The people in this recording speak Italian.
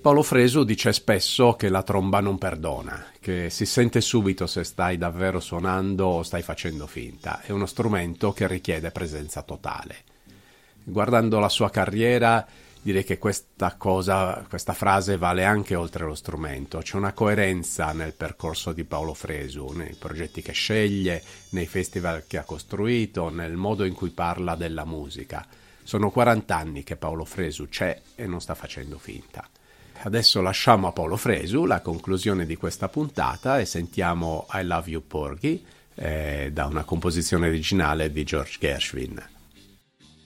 Paolo Fresu dice spesso che la tromba non perdona, che si sente subito se stai davvero suonando o stai facendo finta. È uno strumento che richiede presenza totale. Guardando la sua carriera, direi che questa frase vale anche oltre lo strumento. C'è una coerenza nel percorso di Paolo Fresu, nei progetti che sceglie, nei festival che ha costruito, nel modo in cui parla della musica. Sono 40 anni che Paolo Fresu c'è e non sta facendo finta. Adesso lasciamo a Paolo Fresu la conclusione di questa puntata e sentiamo I Love You Porgy da una composizione originale di George Gershwin.